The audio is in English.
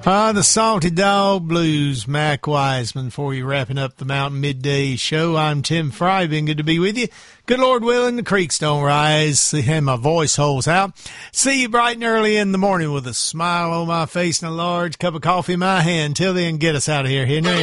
The Salty Dog Blues, Mac Wiseman, for you wrapping up the Mountain Midday Show. I'm Tim Fry. Been good to be with you. Good Lord willing, the creeks don't rise and my voice holds out. See you bright and early in the morning with a smile on my face and a large cup of coffee in my hand. Till then, get us out of here, Henry.